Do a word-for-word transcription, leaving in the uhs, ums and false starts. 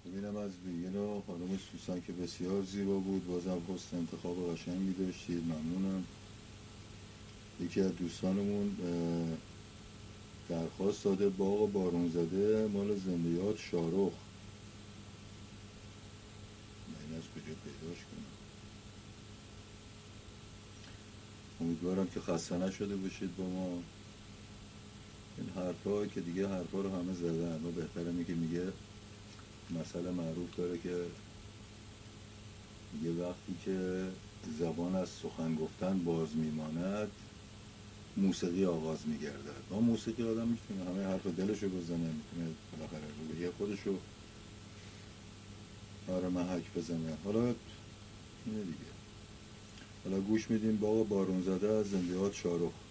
ببینم از بیگن و خانم سوسن که بسیار زیبا بود، بازم حسن انتخاب قشنگی داشتید، ممنونم. یکی از دوستانمون درخواست داده باغ بارون زده مال زندیات شارخ، من از کجا پیداش کنم. امیدوارم که خسته نشده باشید با ما. این حرفا که دیگه حرفا رو همه زدن و بهتره میگه میگه مسئله معروف داره که میگه وقتی که زبان از سخن گفتن باز میماند موسیقی آغاز میگردد. ما موسیقی آدم میتونه همه حرف دلشو بزنه، میتونه بالاخره روحیه خودشو آره محک بزنه. حالا اینه دیگه. حالا گوش میدیم باغ بارون زده از زندیات شارخ.